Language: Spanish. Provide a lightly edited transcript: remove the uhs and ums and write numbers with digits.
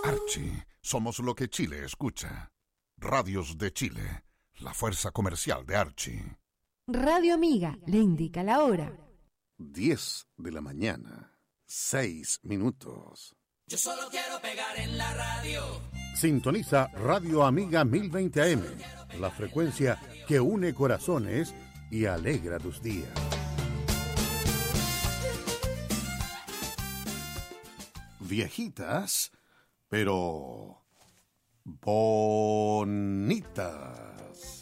Archie, somos lo que Chile escucha. Radios de Chile, la fuerza comercial de Archie. Radio Amiga le indica la hora. 10 de la mañana, 6 minutos. Yo solo quiero pegar en la radio. Sintoniza Radio Amiga 1020 AM, la frecuencia que une corazones y alegra tus días. Viejitas, pero bonitas.